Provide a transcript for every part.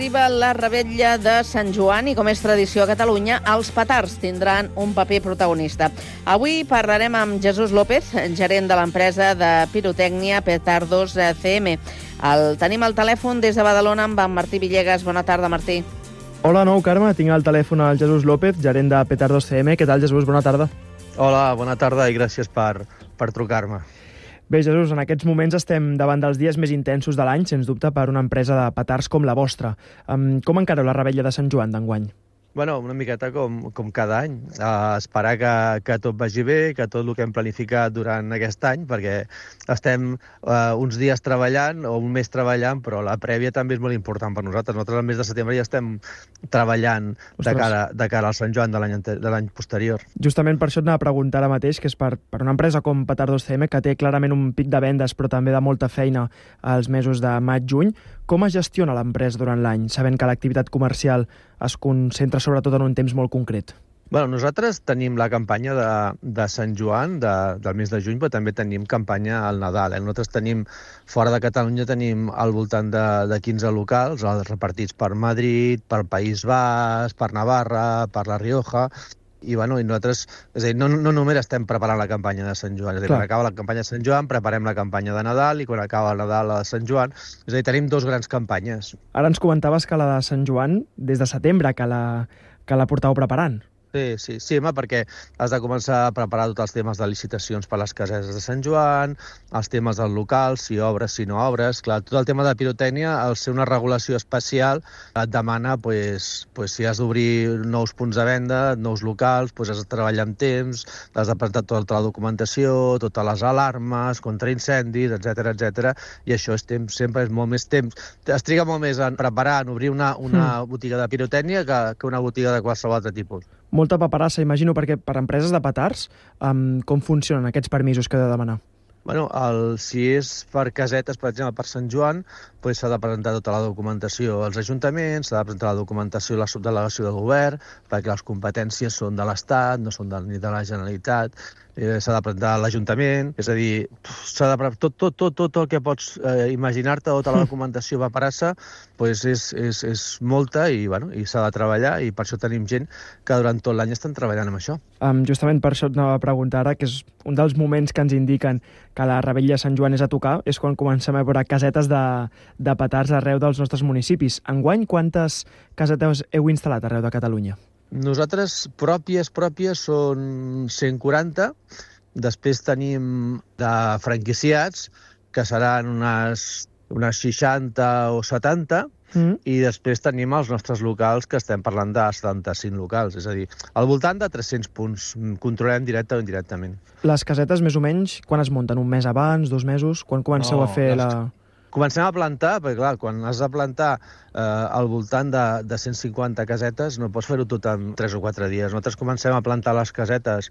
Arriba la revetlla de Sant Joan i, com és tradició a Catalunya, els petards tindran un paper protagonista. Avui parlarem amb Jesús López, gerent de l'empresa de pirotècnia Petardos CM. El tenim al telèfon des de Badalona amb en Martí Villegas. Bona tarda, Martí. Hola, Carme. Tinc al telèfon el Jesús López, gerent de Petardos CM. Què tal, Jesús? Bona tarda. Hola, bona tarda i gràcies per trucar-me. Bé, Jesús, en aquests moments estem davant dels dies més intensos de l'any, sens dubte, per una empresa de petards com la vostra. Com encareu la revetlla de Sant Joan d'enguany? Bueno, una miqueta com cada any. Esperar que tot vagi bé, que tot el que hem planificat durant aquest any, perquè estem uns dies treballant o un mes treballant, però la prèvia també és molt important per nosaltres. Nosaltres al mes de setembre ja estem treballant de cara al Sant Joan de l'any posterior. Justament per això et anava a preguntar ara mateix, que és per una empresa com Petardos CM, que té clarament un pic de vendes, però també de molta feina als mesos de maig-juny. Com es gestiona l'empresa durant l'any, sabent que l'activitat comercial es concentra sobretot en un temps molt concret? Bueno, nosaltres tenim la campanya de Sant Joan del mes de juny, però també tenim campanya al Nadal. Nosaltres tenim, fora de Catalunya, tenim al voltant de 15 locals, repartits per Madrid, per País Basc, per Navarra, per La Rioja. I nosaltres, és a dir, no només estem preparant la campanya de Sant Joan, és a dir, quan acaba la campanya de Sant Joan preparem la campanya de Nadal i quan acaba el Nadal la de Sant Joan, és a dir, tenim dos grans campanyes. Ara ens comentaves que la de Sant Joan, des de setembre que la portàveu preparant. Sí, home, perquè has de començar a preparar tots els temes de licitacions per les casetes de Sant Joan, els temes del local, si obres, si no obres. Clar, tot el tema de pirotècnia, al ser una regulació especial, et demana, si has d'obrir nous punts de venda, nous locals, has de treballar amb temps, has de presentar tota la documentació, totes les alarmes, contra incendis, etc. I això sempre és molt més temps. Es triga molt més en preparar, en obrir una botiga de pirotècnia que una botiga de qualsevol altre tipus. Molta paperassa, imagino, perquè per empreses de petards, com funcionen aquests permisos que heu de demanar? Bueno, si és per casetes, per exemple, per Sant Joan, s'ha de presentar tota la documentació als ajuntaments, s'ha de presentar la documentació a la subdelegació del govern, perquè les competències són de l'Estat, no són ni de la Generalitat, s'ha de presentar a l'Ajuntament, és a dir, tot el que pots imaginar-te, tota la documentació paperassa, és molta i s'ha de treballar, i per això tenim gent que durant tot l'any estan treballant amb això. Justament per això et anava a preguntar ara, que és un dels moments que ens indiquen que la revetlla de Sant Joan és a tocar, és quan comencem a veure casetes de petards arreu dels nostres municipis. Enguany, quantes casetes heu instal·lat arreu de Catalunya? Nosaltres, pròpies, són 140. Després tenim de franquiciats, que seran unes 60 o 70, i després tenim els nostres locals, que estem parlant de 75 locals, és a dir, al voltant de 300 punts controlem directe o indirectament. Les casetes, més o menys, quan es munten? Un mes abans, 2 mesos? Quan comenceu a fer la... Comencem a plantar, perquè clar, quan has de plantar al voltant de 150 casetes no pots fer-ho tot en 3 o 4 dies. Nosaltres comencem a plantar les casetes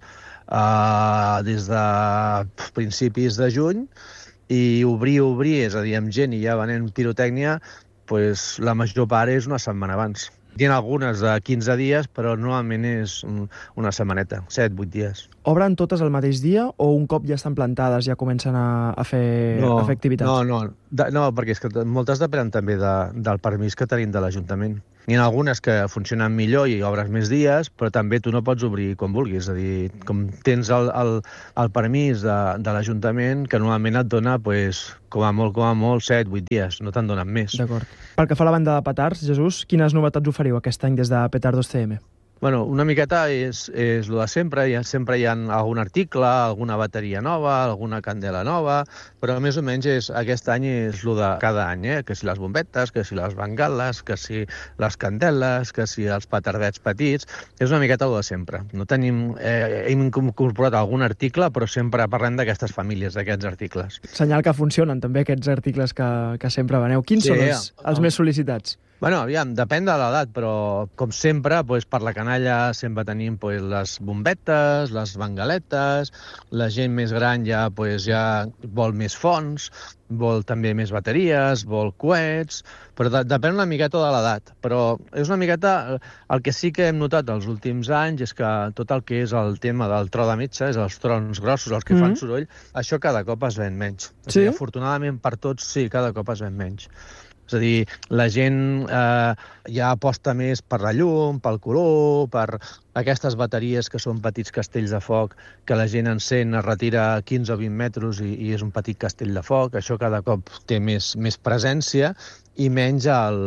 des de principis de juny i obrir, és a dir, amb gent i ja venent pirotècnia, la major part és una setmana abans. Hi ha algunes de 15 dies, però normalment és una setmaneta, 7-8 dies. Obren totes el mateix dia o un cop ja estan plantades ja comencen a fer activitats? No, perquè és que moltes depenen també del permís que tenim de l'Ajuntament. Hi ha algunes que funcionen millor i obres més dies, però també tu no pots obrir quan vulguis. És a dir, com tens el permís de l'Ajuntament, que normalment et dona, com a molt, 7-8 dies, no te'n donen més. D'acord. Pel que fa a la banda de petards, Jesús, quines novetats oferiu aquest any des de Petardos CM? Bueno, una miqueta és el de sempre. Sempre hi ha algun article, alguna bateria nova, alguna candela nova, però més o menys aquest any és el de cada any, que si les bombetes, que si les bengales, que si les candeles, que si els petardets petits. És una miqueta el de sempre. No tenim, hem incorporat algun article, però sempre parlem d'aquestes famílies, d'aquests articles. Senyal que funcionen també aquests articles que sempre veneu. Quins són els més sol·licitats? Bueno, aviam, depèn de l'edat, però com sempre, per la canalla sempre tenim les bombetes, les bengaletes, la gent més gran ja vol més fonts, vol també més bateries, vol coets, però depèn una miqueta de l'edat. Però és una miqueta... El que sí que hem notat els últims anys és que tot el que és el tema del tro de metge, és els trons grossos, els que fan soroll, això cada cop es ven menys. Sí? Afortunadament per tots, sí, cada cop es ven menys. És a dir, la gent ja aposta més per la llum, pel color, per aquestes bateries que són petits castells de foc que la gent encén, es retira 15 o 20 metres i és un petit castell de foc. Això cada cop té més presència i menys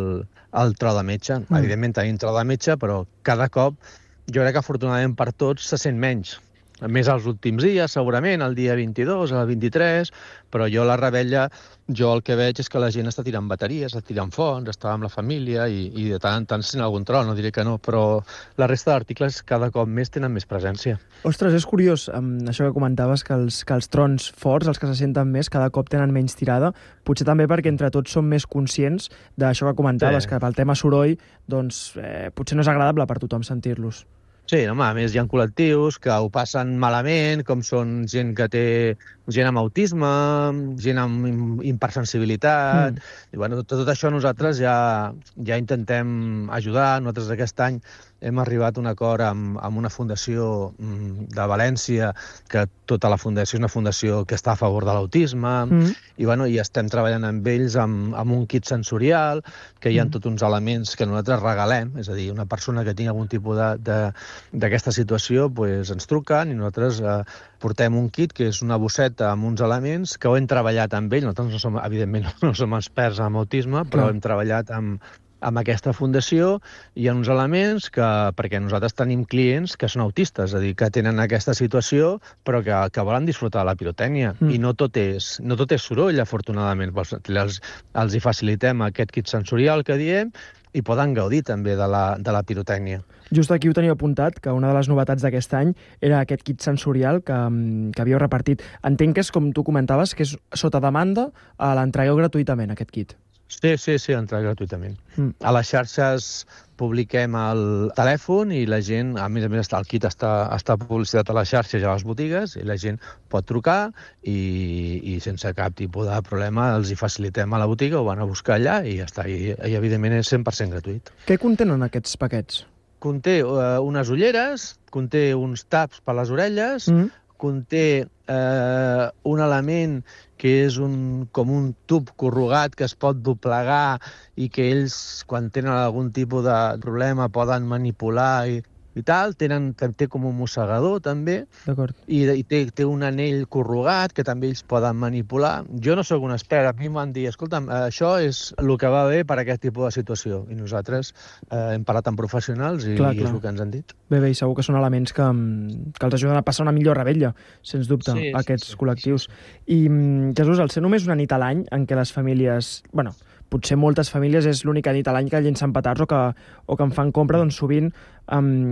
el tro de metge. Evidentment tenim tro de metge, però cada cop jo crec que afortunadament per tots se sent menys. A més els últims dies, segurament, el dia 22, el 23, però jo a la Rebella, jo el que veig és que la gent està tirant bateries, està tirant fonts, està amb la família i de tant en tant sent algun tro, no diré que no, però la resta d'articles cada cop més tenen més presència. Ostres, és curiós, això que comentaves, que els trons forts, els que se senten més, cada cop tenen menys tirada, potser també perquè entre tots som més conscients d'això que comentaves, que pel tema soroll, doncs potser no és agradable per tothom sentir-los. Sí, home, a més hi ha col·lectius que ho passen malament, com són gent que té gent amb autisme, gent amb hipersensibilitat. I bueno, tot això nosaltres ja intentem ajudar. Nosaltres aquest any hem arribat a un acord amb una fundació de València, que tota la fundació és una fundació que està a favor de l'autisme, i estem treballant amb ells amb un kit sensorial, que hi ha tots uns elements que nosaltres regalem, és a dir, una persona que tingui algun tipus d'aquesta situació ens truquen i nosaltres portem un kit que és una bosseta amb uns elements que ho hem treballat amb ells. Nosaltres, evidentment, no som experts en autisme, però hem treballat amb aquesta fundació i hi ha uns elements perquè nosaltres tenim clients que són autistes, és a dir, que tenen aquesta situació però que volen disfrutar de la pirotècnia i no tot és soroll, afortunadament. Els hi facilitem aquest kit sensorial que diem i poden gaudir també de la pirotècnia. Just aquí ho tenia apuntat, que una de les novetats d'aquest any era aquest kit sensorial que havíeu repartit. Entenc que és, com tu comentaves, que és sota demanda, l'entregueu gratuïtament, aquest kit. Sí, entrega gratuïtament. A les xarxes publiquem el telèfon i la gent, a més el kit està publicitat a les xarxes i a les botigues i la gent pot trucar i sense cap tipus de problema els hi facilitem a la botiga, ho van a buscar allà i ja està. I evidentment és 100% gratuït. Què contenen aquests paquets? Conté unes ulleres, conté uns taps per les orelles, conté un element que és com un tub corrugat que es pot doblegar i que ells, quan tenen algun tipus de problema, poden manipular i tal. Té com un mossegador, també. D'acord. I té un anell corrugat que també ells poden manipular. Jo no sóc un expert. A mi m'han dit, escolta'm, això és el que va bé per a aquest tipus de situació. I nosaltres hem parlat amb professionals i és el que ens han dit. Bé, i segur que són elements que els ajuden a passar una millor rebella, sens dubte, aquests col·lectius. I, Jesús, al ser només una nit a l'any en què les famílies... potser moltes famílies és l'única nit a l'any que llencen petards o que en fan compra, doncs sovint